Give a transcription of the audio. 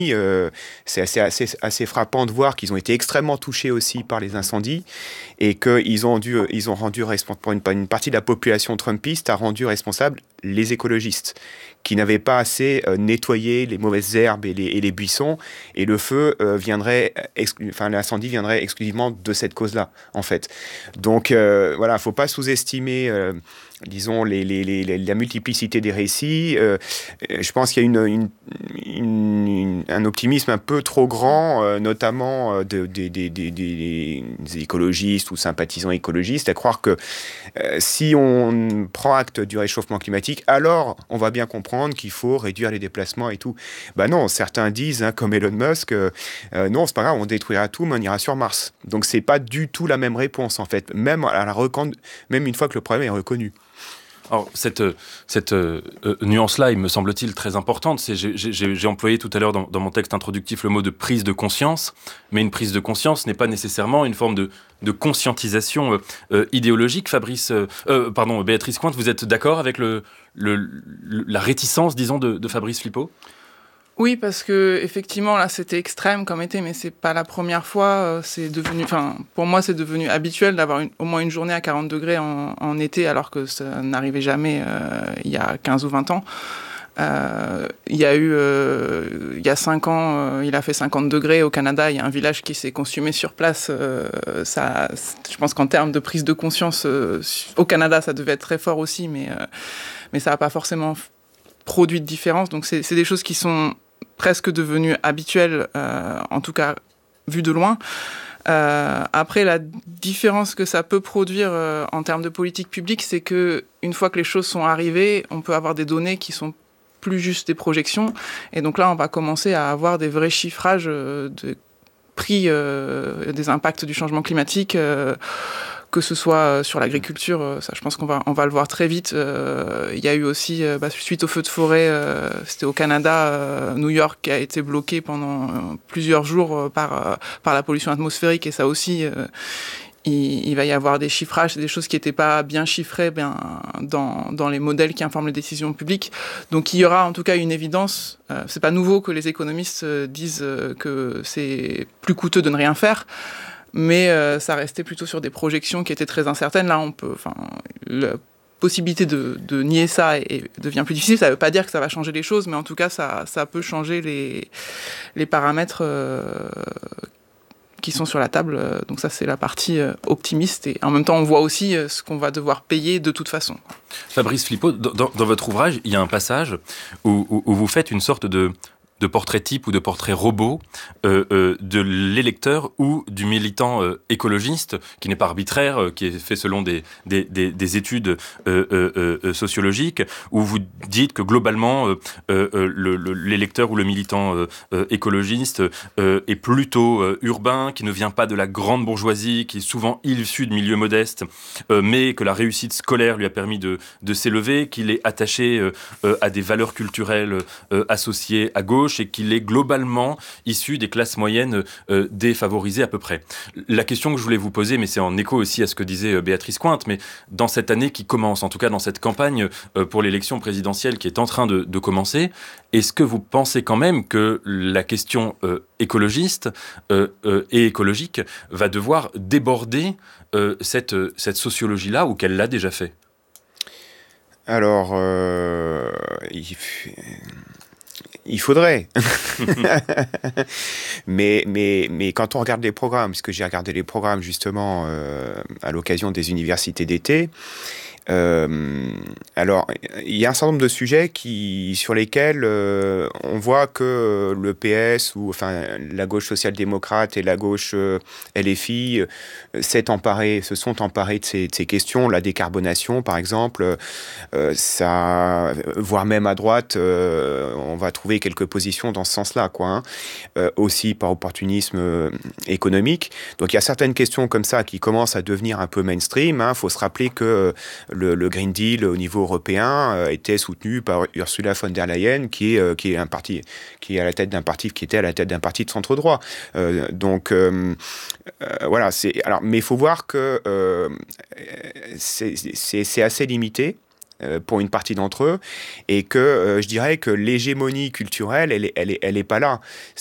C'est assez frappant de voir qu'ils ont été extrêmement touchés aussi par les incendies et qu'ils ont rendu pour une partie de la population trumpiste a rendu responsable les écologistes qui n'avaient pas assez nettoyé les mauvaises herbes et les buissons, et le feu l'incendie viendrait exclusivement de cette cause-là, en fait. Donc voilà, faut pas sous-estimer disons, la multiplicité des récits. Je pense qu'il y a un optimisme un peu trop grand, notamment des écologistes ou sympathisants écologistes, à croire que si on prend acte du réchauffement climatique, alors on va bien comprendre qu'il faut réduire les déplacements et tout. Ben non, certains disent, comme Elon Musk, non, c'est pas grave, on détruira tout, mais on ira sur Mars. Donc c'est pas du tout la même réponse, en fait, même une fois que le problème est reconnu. Alors, cette nuance-là, il me semble-t-il très importante. J'ai employé tout à l'heure dans mon texte introductif le mot de prise de conscience, mais une prise de conscience n'est pas nécessairement une forme de conscientisation idéologique. Béatrice Cointe, vous êtes d'accord avec la réticence, disons, de Fabrice Flippot ? Oui, parce que effectivement là c'était extrême comme été, mais c'est pas la première fois. Pour moi c'est devenu habituel d'avoir au moins une journée à 40 degrés en été, alors que ça n'arrivait jamais il y a 15 ou 20 ans. Il y a 5 ans, il a fait 50 degrés au Canada. Il y a un village qui s'est consumé sur place. Je pense qu'en termes de prise de conscience, au Canada, ça devait être très fort aussi, mais ça n'a pas forcément produit de différence. Donc c'est des choses qui sont presque devenues habituelles, en tout cas vues de loin. Après, la différence que ça peut produire en termes de politique publique, c'est que une fois que les choses sont arrivées, on peut avoir des données qui sont plus juste des projections. Et donc là, on va commencer à avoir des vrais chiffrages de prix des impacts du changement climatique, que ce soit sur l'agriculture, ça je pense qu'on va le voir très vite. Il y a eu aussi, suite au feu de forêt, c'était au Canada, New York qui a été bloqué pendant plusieurs jours par la pollution atmosphérique, et ça aussi, il va y avoir des chiffrages, des choses qui n'étaient pas bien chiffrées dans les modèles qui informent les décisions publiques. Donc il y aura en tout cas une évidence. C'est pas nouveau que les économistes disent que c'est plus coûteux de ne rien faire, mais ça restait plutôt sur des projections qui étaient très incertaines. Là, la possibilité de nier ça devient plus difficile. Ça ne veut pas dire que ça va changer les choses, mais en tout cas, ça peut changer les paramètres qui sont sur la table. Donc ça, c'est la partie optimiste. Et en même temps, on voit aussi ce qu'on va devoir payer de toute façon. Fabrice Flippot, dans votre ouvrage, il y a un passage où vous faites une sorte de portrait type ou de portrait robot de l'électeur ou du militant écologiste, qui n'est pas arbitraire, qui est fait selon des études sociologiques, où vous dites que globalement l'électeur ou le militant écologiste est plutôt urbain, qui ne vient pas de la grande bourgeoisie, qui est souvent issu de milieux modestes, mais que la réussite scolaire lui a permis de s'élever, qu'il est attaché à des valeurs culturelles associées à gauche, et qu'il est globalement issu des classes moyennes défavorisées à peu près. La question que je voulais vous poser, mais c'est en écho aussi à ce que disait Béatrice Cointe, mais dans cette année qui commence, en tout cas dans cette campagne pour l'élection présidentielle qui est en train de commencer, est-ce que vous pensez quand même que la question écologiste et écologique va devoir déborder cette sociologie-là, ou qu'elle l'a déjà fait ? Alors, il faudrait. mais quand on regarde les programmes, puisque j'ai regardé les programmes justement à l'occasion des universités d'été, alors il y a un certain nombre de sujets sur lesquels on voit que le PS ou la gauche social-démocrate et la gauche LFI se sont emparés de ces questions. La décarbonation, par exemple, voire même à droite, on va trouver quelques positions dans ce sens-là, aussi par opportunisme économique. Donc il y a certaines questions comme ça qui commencent à devenir un peu mainstream. Faut se rappeler que le Green Deal au niveau européen était soutenu par Ursula von der Leyen, qui est à la tête d'un parti de centre droit. Voilà. Mais il faut voir que c'est assez limité. pour une partie d'entre eux, et que je dirais que l'hégémonie culturelle, elle est pas là.